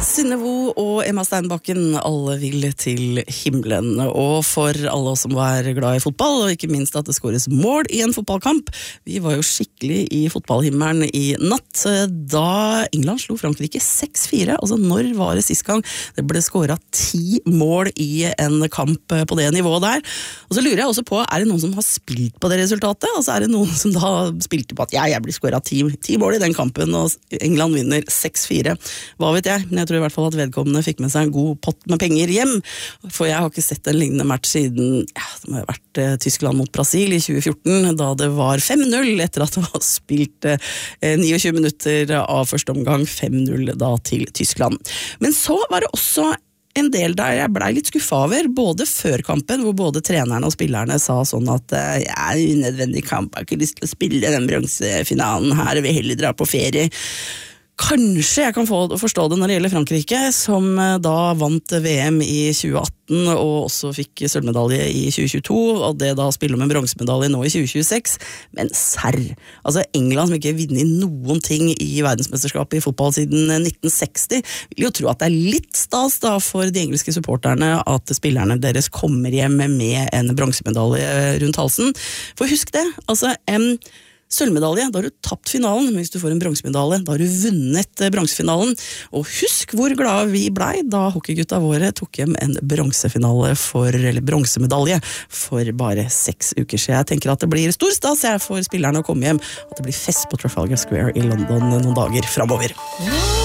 Synnevo og Emma Steinbakken, alle vil til himmelen. Og for alle oss som var glad i fotball, og ikke minst at det skåres mål i en fotballkamp. Vi var jo skikkelig i fotballhimmelen i natt, da England slo Frankrike 6-4. Altså, når var det sist gang det ble skåret 10 mål i en kamp på det nivået der? Og så lurer jeg også på, er det noen som har spilt på det resultatet? Altså, er det noen som da spilte på at jeg blir skåret 10 mål i den kampen, og England vinner 6-4? Hva vet jeg? Men jeg tror i hvert fall at vedkommende fikk med seg en god pott med penger hjem, for jeg har ikke sett en lignende match siden, det må ha vært Tyskland mot Brasil i 2014, da det var 5-0 etter at det var spilt 29 minutter av første omgang, 5-0 da til Tyskland. Men så var det også en del der jeg ble litt skuffet over, både før kampen, hvor både trenerne og spillerne sa sånn at unødvendig kamp, jeg har ikke lyst til å spille den bronsefinalen her, og vil heller dra på ferie. Kanskje jeg kan forstå det når det gjelder Frankrike, som da vant VM i 2018 og også fikk sølvmedalje i 2022, og det da spiller med bronsemedalje nå i 2026. Men serr, altså England som ikke vinner noen ting i verdensmesterskapet i fotball siden 1960, vil jo tro at det er litt stas da for de engelske supporterne at spillerne deres kommer hjem med en bronsemedalje rundt halsen. For husk det, altså sølvmedalje, da har du tapt finalen, men hvis du får en bronsemedalje, da har du vunnet bronsefinalen. Og husk hvor glade vi blei da hockeygutta våre tok hjem en bronsefinale eller bronsemedalje for bare 6 uker. Så jeg tenker at det blir stor stas for spillerne å komme hjem, at det blir fest på Trafalgar Square i London noen dager fremover.